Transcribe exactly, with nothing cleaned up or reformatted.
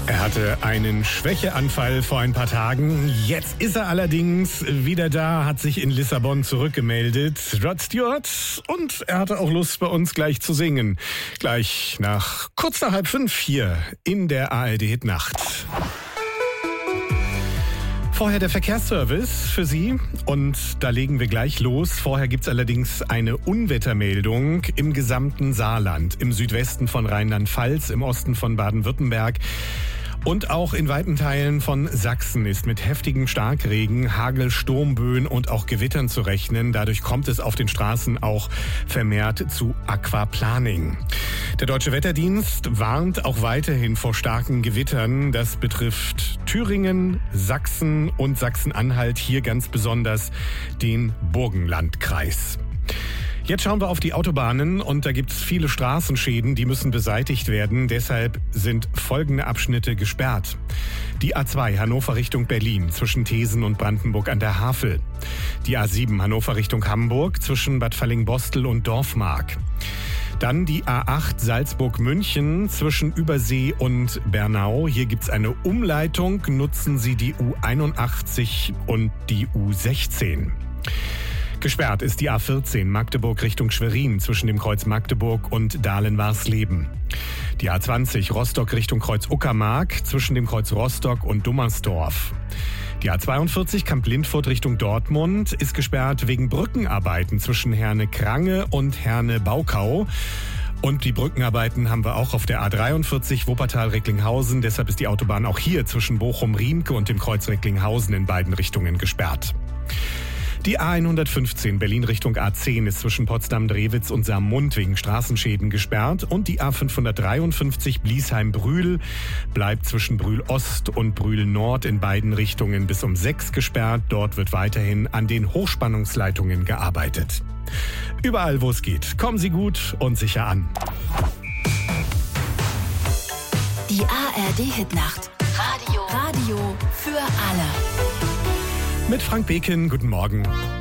Er hatte einen Schwächeanfall vor ein paar Tagen. Jetzt ist er allerdings wieder da, hat sich in Lissabon zurückgemeldet. Rod Stewart. Und er hatte auch Lust, bei uns gleich zu singen. Gleich nach kurz nach halb fünf hier in der A R D-Hitnacht. Vorher der Verkehrsservice für Sie und da legen wir gleich los. Vorher gibt's allerdings eine Unwettermeldung im gesamten Saarland, im Südwesten von Rheinland-Pfalz, im Osten von Baden-Württemberg. Und auch in weiten Teilen von Sachsen ist mit heftigem Starkregen, Hagel, Sturmböen und auch Gewittern zu rechnen. Dadurch kommt es auf den Straßen auch vermehrt zu Aquaplaning. Der Deutsche Wetterdienst warnt auch weiterhin vor starken Gewittern. Das betrifft Thüringen, Sachsen und Sachsen-Anhalt, hier ganz besonders den Burgenlandkreis. Jetzt schauen wir auf die Autobahnen und da gibt es viele Straßenschäden, die müssen beseitigt werden. Deshalb sind folgende Abschnitte gesperrt. Die A zwei Hannover Richtung Berlin zwischen Thesen und Brandenburg an der Havel. Die A sieben Hannover Richtung Hamburg zwischen Bad Fallingbostel und Dorfmark. Dann die A acht Salzburg-München zwischen Übersee und Bernau. Hier gibt's eine Umleitung. Nutzen Sie die U einundachtzig und die U sechzehn. Gesperrt ist die A vierzehn Magdeburg Richtung Schwerin zwischen dem Kreuz Magdeburg und Dahlen-Warsleben. Die A zwanzig Rostock Richtung Kreuz Uckermark zwischen dem Kreuz Rostock und Dummersdorf. Die A zweiundvierzig Kamp-Lindfurt Richtung Dortmund ist gesperrt wegen Brückenarbeiten zwischen Herne-Krange und Herne-Baukau. Und die Brückenarbeiten haben wir auch auf der A dreiundvierzig Wuppertal-Recklinghausen. Deshalb ist die Autobahn auch hier zwischen Bochum-Riemke und dem Kreuz Recklinghausen in beiden Richtungen gesperrt. Die A hundertfünfzehn Berlin Richtung A zehn ist zwischen Potsdam-Drewitz und Saarmund wegen Straßenschäden gesperrt und die A fünfhundertdreiundfünfzig Bliesheim-Brühl bleibt zwischen Brühl-Ost und Brühl-Nord in beiden Richtungen bis um sechs gesperrt. Dort wird weiterhin an den Hochspannungsleitungen gearbeitet. Überall, wo es geht, kommen Sie gut und sicher an. Die A R D-Hitnacht. Radio. Radio für alle. Mit Frank Beken, guten Morgen.